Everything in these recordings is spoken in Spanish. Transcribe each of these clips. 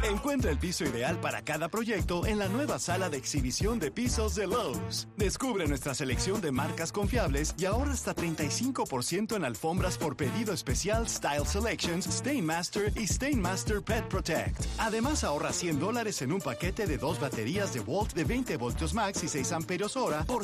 Encuentra el piso ideal para cada proyecto en la nueva sala de exhibición de pisos de Lowe's. Descubre nuestra selección de marcas confiables y ahorra hasta 35% en alfombras por pedido especial Style Selections, Stainmaster y Stainmaster Pet Protect. Además, ahorra $100 en un paquete de 2 baterías de Volt de 20 voltios max y 6 amperios hora por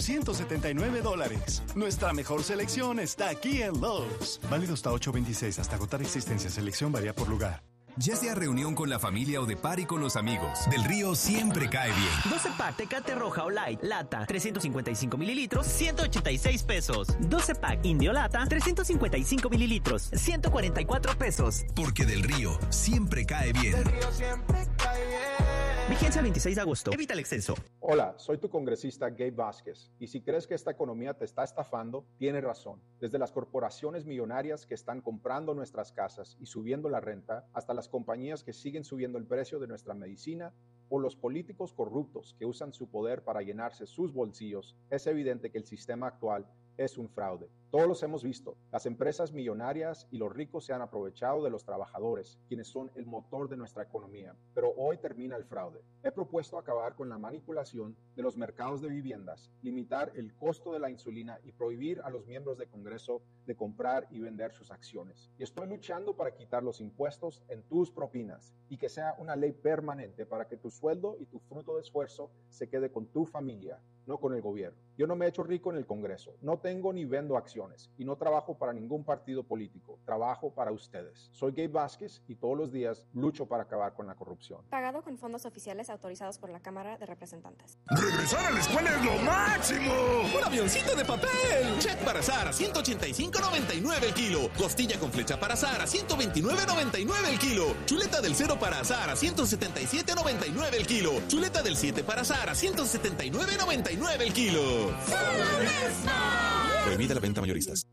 $179. Nuestra mejor selección está aquí en Lowe's. Válido hasta 8/26. Hasta agotar existencia. Selección varía por lugar. Ya sea reunión con la familia o de party con los amigos, Del Río siempre cae bien. 12 pack Tecate Roja o Light, lata, 355 mililitros, 186 pesos. 12 pack Indio Lata, 355 mililitros, 144 pesos. Porque Del Río siempre cae bien. Del Río siempre cae bien. Vigencia el 26 de agosto. Evita el exceso. Hola, soy tu congresista Gabe Vázquez, y si crees que esta economía te está estafando, tienes razón. Desde las corporaciones millonarias que están comprando nuestras casas y subiendo la renta, hasta las compañías que siguen subiendo el precio de nuestra medicina, o los políticos corruptos que usan su poder para llenarse sus bolsillos, es evidente que el sistema actual es un fraude. Todos los hemos visto. Las empresas millonarias y los ricos se han aprovechado de los trabajadores, quienes son el motor de nuestra economía. Pero hoy termina el fraude. He propuesto acabar con la manipulación de los mercados de viviendas, limitar el costo de la insulina y prohibir a los miembros de Congreso de comprar y vender sus acciones. Y estoy luchando para quitar los impuestos en tus propinas y que sea una ley permanente para que tu sueldo y tu fruto de esfuerzo se quede con tu familia, no con el gobierno. Yo no me he hecho rico en el Congreso, no tengo ni vendo acciones y no trabajo para ningún partido político, trabajo para ustedes. Soy Gabe Vázquez y todos los días lucho para acabar con la corrupción. Pagado con fondos oficiales autorizados por la Cámara de Representantes. ¡Regresar a la escuela es lo máximo! ¡Un avioncito de papel! Check para azar a $185.99 el kilo. Costilla con flecha para azar a $129.99 el kilo. Chuleta del 0 para azar a $177.99 el kilo. Chuleta del 7 para azar a $179.99 el kilo. Prohibida la venta mayoristas.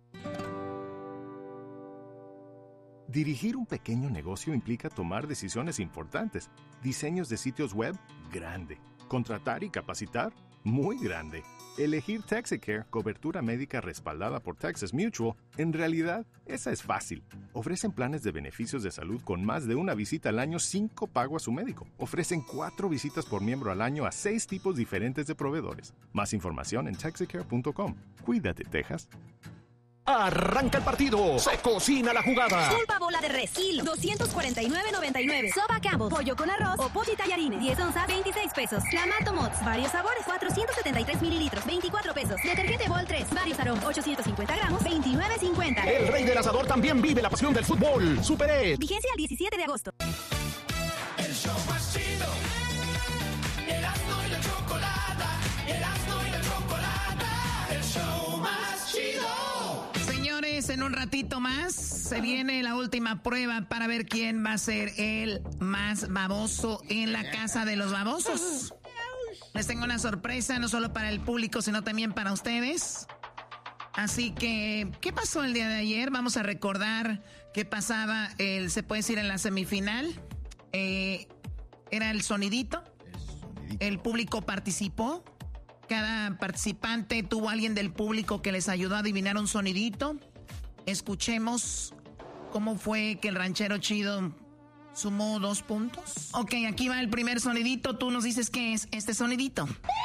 Dirigir un pequeño negocio implica tomar decisiones importantes. Diseños de sitios web, grande. Contratar y capacitar, muy grande. Elegir Texicare, cobertura médica respaldada por Texas Mutual, en realidad, esa es fácil. Ofrecen planes de beneficios de salud con más de una visita al año sin copago a su médico. Ofrecen 4 visitas por miembro al año a 6 tipos diferentes de proveedores. Más información en texicare.com. Cuídate, Texas. Arranca el partido. Se cocina la jugada. Pulpa bola de res, kilo, 249.99. Soba Campbell, pollo con arroz o pollo y tallarines, 10 onzas, 26 pesos. Clamato Mods, varios sabores, 473 mililitros, 24 pesos. Detergente Bol 3, varios aromas, 850 gramos, 29.50. El rey del asador también vive la pasión del fútbol. Super Ed. Vigencia el 17 de agosto. El show más chido. Erasmo y la chocolata. Erasmo y la chocolata. El show más chido. Señores, en un ratito más se viene la última prueba para ver quién va a ser el más baboso en la casa de los babosos. Les tengo una sorpresa, no solo para el público, sino también para ustedes. Así que, ¿qué pasó el día de ayer? Vamos a recordar qué pasaba, se puede decir, en la semifinal. Era el sonidito. El público participó. Cada participante tuvo a alguien del público que les ayudó a adivinar un sonidito. Escuchemos cómo fue que el ranchero chido sumó 2 puntos. Ok, aquí va el primer sonidito. Tú nos dices qué es este sonidito.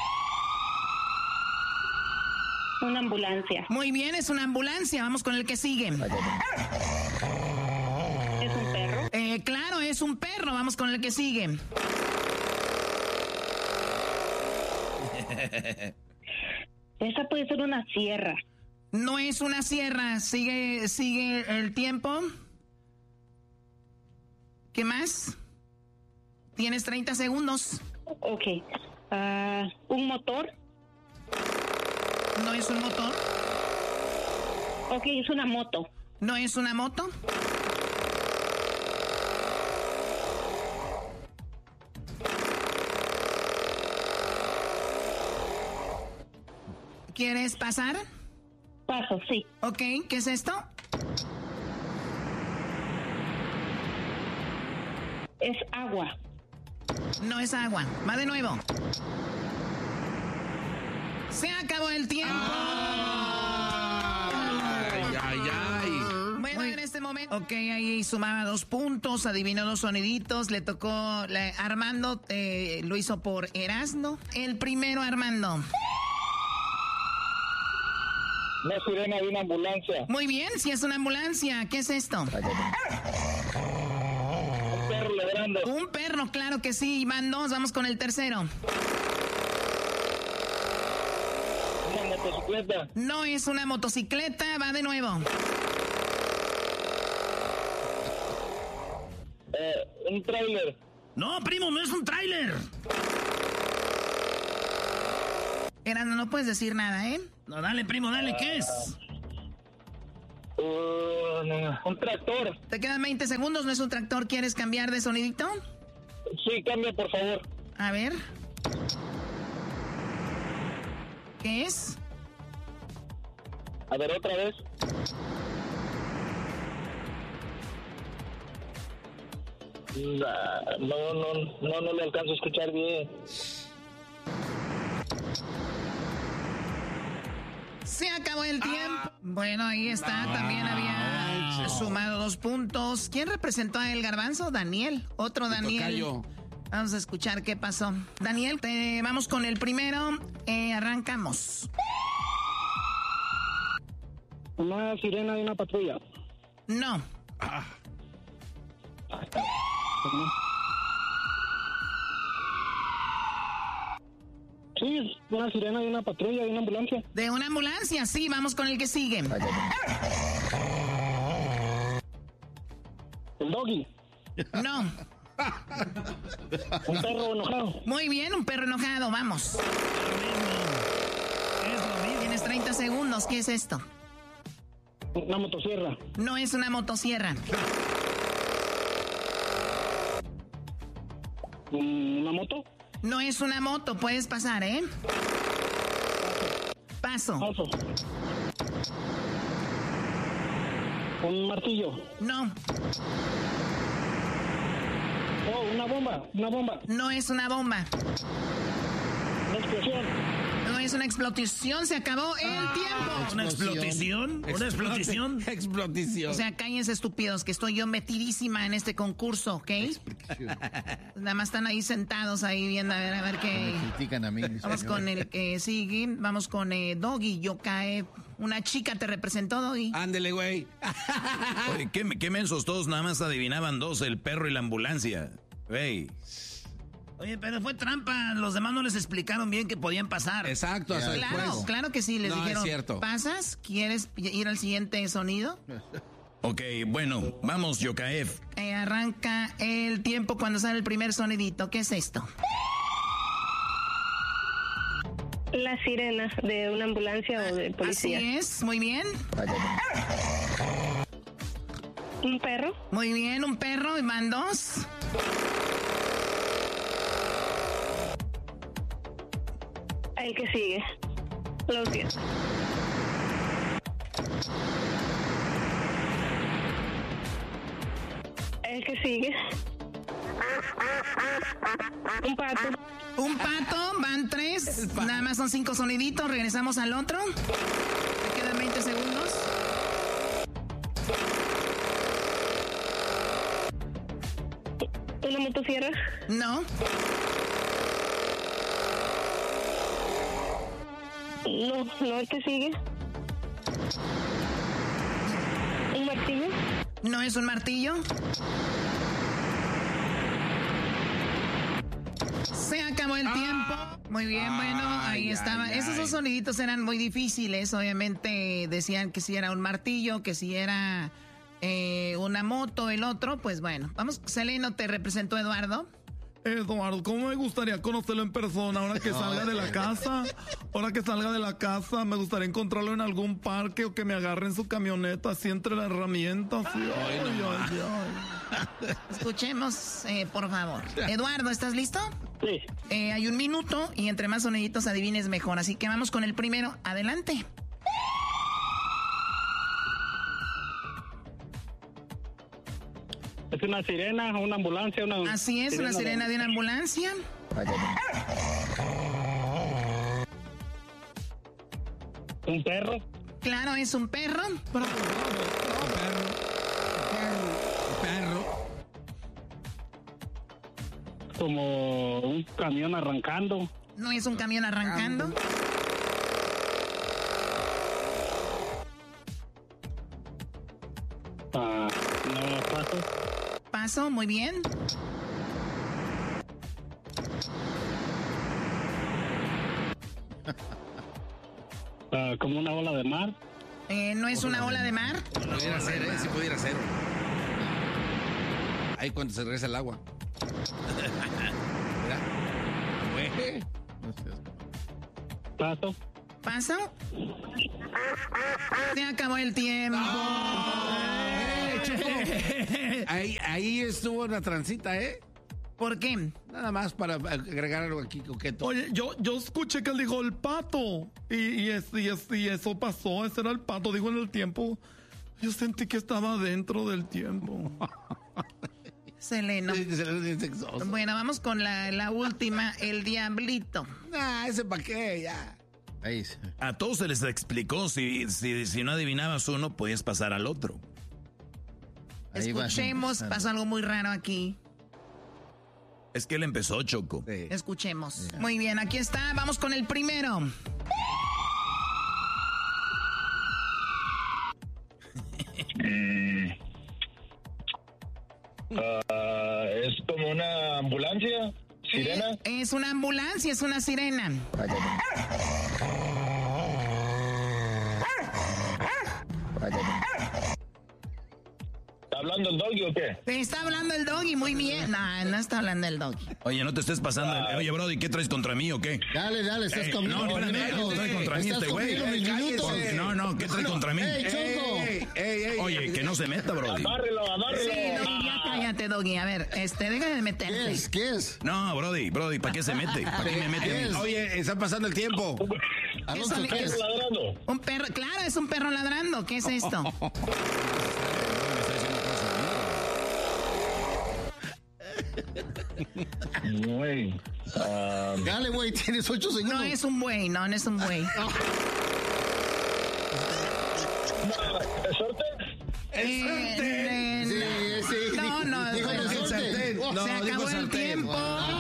Una ambulancia. Muy bien, es una ambulancia. Vamos con el que sigue. ¿Es un perro? Claro, es un perro. Vamos con el que sigue. Esa puede ser una sierra. No es una sierra. Sigue el tiempo. ¿Qué más? Tienes 30 segundos. Ok. ¿Un motor? No es un motor. Ok, es una moto. No es una moto. ¿Quieres pasar? Paso, sí. Ok, ¿qué es esto? Es agua. No es agua. Va de nuevo. Se acabó el tiempo. Ay. Bueno, en este momento. Ok, ahí sumaba 2 puntos, adivinó 2 soniditos, le tocó Armando, lo hizo por Erasmo. El primero, Armando. Una sirena de una ambulancia. Muy bien, si es una ambulancia, ¿qué es esto? Un perro ladrando. Un perro, claro que sí, van 2, vamos con el tercero. Una motocicleta. No es una motocicleta, va de nuevo. Un tráiler. No, primo, no es un tráiler. Erasmo, no puedes decir nada, ¿eh? No, dale, primo, dale, ¿qué es? Un tractor. Te quedan 20 segundos, no es un tractor. ¿Quieres cambiar de sonidito? Sí, cambia, por favor. A ver. ¿Qué es? A ver, otra vez. No le alcanzo a escuchar bien. Se acabó el tiempo. Bueno, ahí está. También había sumado 2 puntos. ¿Quién representó a El Garbanzo? Daniel. Otro Daniel. Vamos a escuchar qué pasó. Daniel, vamos con el primero. Arrancamos. Una sirena de una patrulla. No. Sí, una sirena de una patrulla, de una ambulancia. De una ambulancia, sí, vamos con el que sigue. El doggy. No. Un perro enojado. Muy bien, un perro enojado, vamos. Tienes 30 segundos, ¿qué es esto? Una motosierra. No es una motosierra. ¿Una moto? No es una moto, puedes pasar, ¿eh? Paso. Un martillo. No. Oh, una bomba. No es una bomba. Una explosión. No es una explosión, se acabó el tiempo. ¿Una explosión? ¿Una explosión? Explosión. O sea, cállense estúpidos, que estoy yo metidísima en este concurso, ¿ok? Nada más están ahí sentados ahí viendo a ver qué. Me critican a mí. Vamos con el que sigue, vamos con Doggy, Yokae. Una chica te representó, Doggy. Ándele, güey. Oye, qué mensos todos, nada más adivinaban 2, el perro y la ambulancia. Güey. Oye, pero fue trampa, los demás no les explicaron bien que podían pasar. Exacto, Claro que sí, les dijeron, es cierto. ¿Pasas? ¿Quieres ir al siguiente sonido? Ok, bueno, vamos, Yokaev. Arranca el tiempo cuando sale el primer sonidito. ¿Qué es esto? La sirena de una ambulancia o de policía. Así es, muy bien. ¿Un perro? Muy bien, un perro, y van 2. El que sigue. Lo siento. El que sigue. Un pato. Un pato, van 3. Nada más son 5 soniditos. Regresamos al otro. Me quedan 20 segundos. ¿Una motosierra? No. No, el que sigue. ¿Un martillo? No es un martillo. Se acabó el tiempo. Muy bien, bueno, ahí estaba. Esos 2 soniditos eran muy difíciles. Obviamente decían que si era un martillo, que si era una moto, el otro. Pues bueno, vamos. Seleno, te representó Eduardo. Eduardo, ¿cómo me gustaría conocerlo en persona ahora que salga de la casa? Ahora que salga de la casa, me gustaría encontrarlo en algún parque o que me agarre en su camioneta, así entre las herramientas. Escuchemos, por favor. Eduardo, ¿estás listo? Sí. Hay 1 minuto y entre más soniditos adivines mejor. Así que vamos con el primero. Adelante. Es una sirena, una ambulancia, una... Así es, una sirena de una ambulancia. ¿Un perro? Claro, es un perro. como un camión arrancando. ¿No es un camión arrancando? No, paso. Paso, muy bien. Como una ola de mar. ¿No es una ola de mar? Pudiera ser, sí pudiera ser. Ahí cuando se regresa el agua. Mira. Paso. ¿Paso? Se acabó el tiempo. Ahí estuvo una transita, ¿eh? ¿Por qué? Nada más para agregar algo aquí coqueto. Oye, yo escuché que él dijo el pato. Y eso pasó. Ese era el pato, dijo en el tiempo. Yo sentí que estaba dentro del tiempo. Seleno. Bueno, vamos con la última, el diablito. Ese pa' qué, ya. A todos se les explicó, si no adivinabas uno, podías pasar al otro. Escuchemos, pasó algo muy raro aquí. Es que él empezó, Choco. Sí. Escuchemos. Muy bien, aquí está, vamos con el primero. ¿Es como una ambulancia? ¿Sirena? Es una ambulancia, es una sirena. ¿Está hablando el doggy o qué? ¿Te está hablando el doggy? Muy bien. No está hablando el doggy. Oye, no te estés pasando. Oye, Brody, ¿qué traes contra mí o qué? Dale, estás conmigo. No, ¿qué trae contra mí este güey? No, ¿qué trae contra mí? Oye, que no se meta, Brody. Amárrelo. Sí, Doggy, ya cállate, Doggy. A ver, deja de meterte. ¿Qué es? No, Brody, ¿para qué se mete? ¿Para qué me mete a mí? Oye, está pasando el tiempo. Alonso, ¿qué es? Ladrando. Un perro, claro, es un perro ladrando. ¿Qué es esto? Güey. Dale, güey, tienes 8 segundos. No es un buey, no es un buey. ¿Resorte? Sí. No, Dijo resorte. Se acabó el tiempo.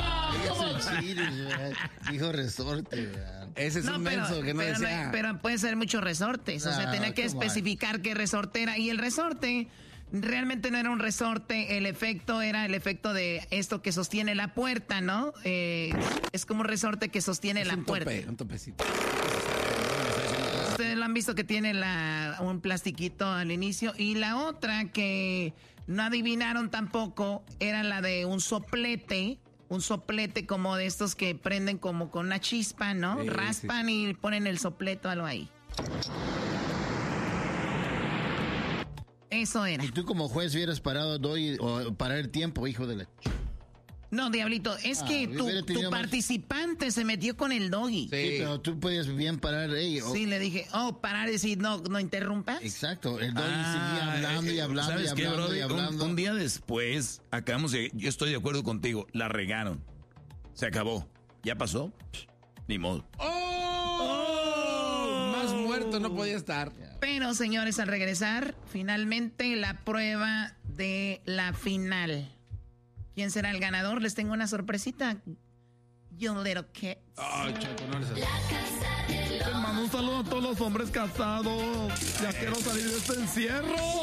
Dijo resorte. Ese es un menso que no decía. Pero puede ser muchos resortes. O sea, tenía que especificar qué resorte era. Y el resorte realmente no era un resorte. El efecto era el efecto de esto que sostiene la puerta, ¿no? Es como un resorte que sostiene la puerta. Un topecito. Ustedes lo han visto que tiene un plastiquito al inicio. Y la otra que no adivinaron tampoco era la de un soplete. Un soplete como de estos que prenden como con una chispa, ¿no? Sí, raspan y ponen el sopleto, algo ahí. Eso era. Y tú como juez hubieras parado o parar el tiempo, hijo de la... No, Diablito, es que tu participante se metió con el Doggy. Sí, pero tú podías bien parar. Sí, le dije, parar y decir, no interrumpas. Exacto, el Doggy seguía hablando y hablando. ¿Sabes y qué, hablando, Brody? y hablando. Un día después, yo estoy de acuerdo contigo, la regaron. Se acabó. ¿Ya pasó? Ni modo. Más muerto no podía estar. Pero, señores, al regresar, finalmente la prueba de la final. ¿Quién será el ganador? Les tengo una sorpresita. You little kids. Ay, Choco, no les Hermano, un saludo a todos los hombres casados. Ya quiero salir de este encierro.